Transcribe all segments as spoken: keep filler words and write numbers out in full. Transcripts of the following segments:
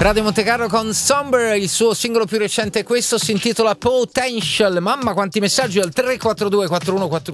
Radio Montecarlo con Somber, il suo singolo più recente è questo, si intitola Potential. Mamma quanti messaggi al tre quattro due quattro uno quattro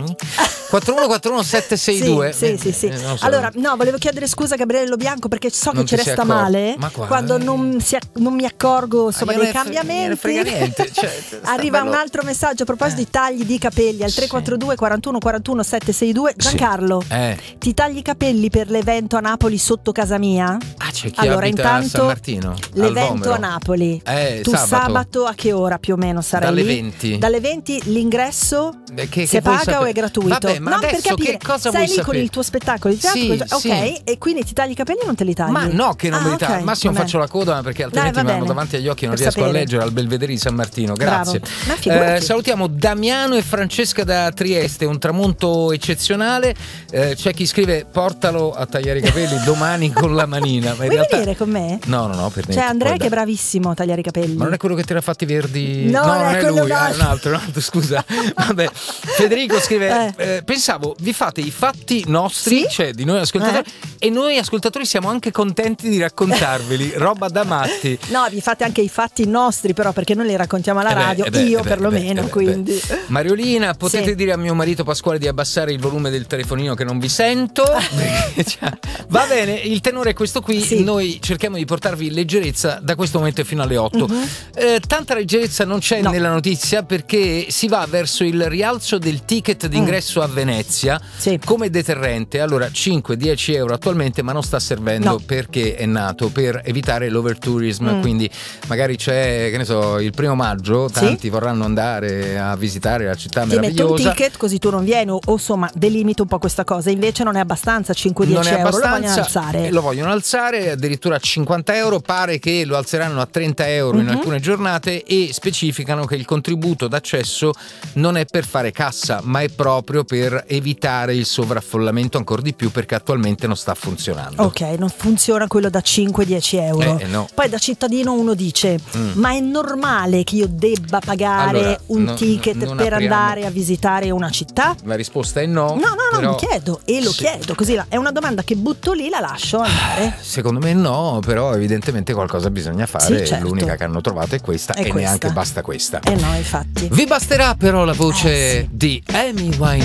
uno quattro uno sette sei due. Sì, sì, sì, eh, sì. so. Allora, no, volevo chiedere scusa a Gabriele Bianco perché so Non che ci ti resta sei accorto? male Ma qua- quando non, si, non mi accorgo insomma Ah, dei gliene fre- cambiamenti. gliene frega niente, cioè, sta Arriva bello. un altro messaggio a proposito Eh. di tagli di capelli al Sì. tre quattro due quattro uno quattro uno sette sei due. Sì. Giancarlo, Eh. ti tagli i capelli per l'evento a Napoli sotto casa mia? Ah, c'è chi Allora, abita a San intanto Martino. al l'evento Vomero. a Napoli. Eh, Tu sabato. sabato a che ora più o meno sarai Dalle lì? venti. Dalle venti l'ingresso Eh, che- si che vuoi paga o sapere? è gratuito? Vabbè, ma no, per adesso capire. che cosa Stai vuoi lì con sapere? il tuo spettacolo di teatro, Sì, ok, sì. e quindi ti tagli i capelli o non te li tagli? Ma no, che non ah, me li tagli. ok, Al massimo va bene. faccio la coda, ma perché altrimenti Dai, mi va vanno bene. davanti agli occhi e non Per riesco sapere. a leggere al Belvedere di San Martino. Grazie. Bravo. Ma figurati. Eh, salutiamo Damiano e Francesca da Trieste, un tramonto eccezionale. Eh, c'è chi scrive portalo a tagliare i capelli domani con la manina. Ma in Vuoi realtà venire con me? No, no, no, per niente. C'è Andrea Poi che è dai. bravissimo a tagliare i capelli. Ma non è quello che ti era fatti verdi? No, non è è quello lui, un ah, è altro. un altro, un altro, scusa. Vabbè. Federico scrive: Eh. eh, pensavo, vi fate i fatti nostri, Sì? cioè di noi ascoltatori, e noi ascoltatori siamo anche contenti di raccontarveli. Roba da matti. No, vi fate anche i fatti nostri, però, perché noi li raccontiamo alla Eh beh, radio, eh beh, io eh beh, perlomeno, eh beh, quindi. eh beh. Mariolina, potete Sì. dire a mio marito Pasquale di abbassare il volume del telefonino che non vi sento? Perché, cioè, va bene, il tenore è questo qui. Sì. Noi cerchiamo di portarvi leggerezza da questo momento fino alle otto. Mhm. Eh, tanta leggerezza non c'è No. nella notizia, perché si va verso il rialzo del ticket d'ingresso a Venezia Sì. come deterrente. Allora, cinque dieci euro attualmente, ma non sta servendo No. perché è nato per evitare l'overtourism. Mm. Quindi magari c'è, che ne so, il primo maggio, Sì. tanti vorranno andare a visitare la città Ti metto un meravigliosa. ticket così tu non vieni, o o, insomma delimito un po' questa cosa. Invece non è abbastanza cinque Non dieci è euro, lo vogliono abbastanza, alzare. eh, lo vogliono alzare addirittura a cinquanta euro. Pare che lo alzeranno a trenta euro in Mhm. alcune giornate, e specificano che il contributo d'accesso non è per fare cassa, ma è proprio per evitare il sovraffollamento ancora di più, perché attualmente non sta funzionando. Ok, non funziona quello da cinque dieci euro. Eh, eh, no. Poi da cittadino uno dice: Mm. ma è normale che io debba pagare Allora, un no- ticket non per apriamo- andare a visitare una città? La risposta è no. No, no, no, però- mi chiedo e lo Sì. chiedo così. là. È una domanda che butto lì, la lascio andare. Secondo me no, però evidentemente qualcosa bisogna fare. Sì, certo. L'unica che hanno trovato è questa, È e questa. neanche basta questa. Eh no, infatti. Vi basterà però la voce Eh, sì. di Amy Winehouse.